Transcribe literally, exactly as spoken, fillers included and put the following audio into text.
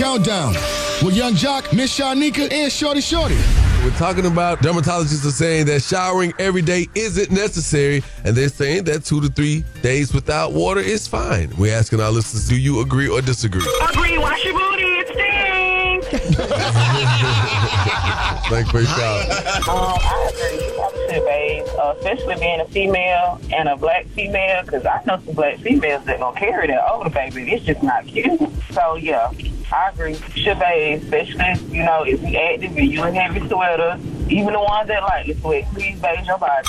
Countdown with Young Jock, Miss Shanika, and Shorty Shorty. We're talking about dermatologists are saying that showering every day isn't necessary, and they're saying that two to three days without water is fine. We're asking our listeners, do you agree or disagree? Agree, wash your booty, it stinks. Thanks for your call. Um, I agree. You probably should bathe, uh, especially being a female and a black female, because I know some black females that gonna carry that older baby. It's just not cute. So yeah, I agree. You should bathe, especially, you know, if you active and you in heavy sweaters, even the ones that like to sweat, please bathe your body.